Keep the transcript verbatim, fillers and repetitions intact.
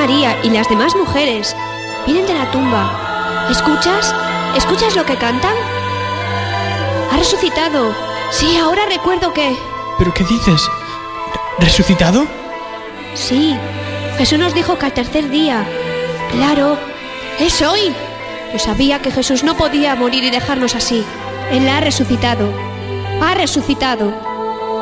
María y las demás mujeres vienen de la tumba. ¿Escuchas? ¿Escuchas lo que cantan? Ha resucitado. Sí, ahora recuerdo que... ¿Pero qué dices? ¿Resucitado? Sí, Jesús nos dijo que al tercer día... Claro, es hoy. Yo sabía que Jesús no podía morir y dejarnos así. Él ha resucitado. Ha resucitado.